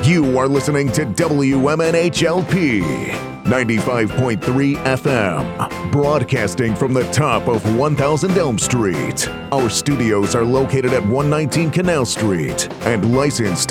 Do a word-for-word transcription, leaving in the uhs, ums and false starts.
You are listening to W M N H L P ninety-five point three F M, broadcasting from the top of one thousand Elm Street. Our studios are located at one nineteen Canal Street and licensed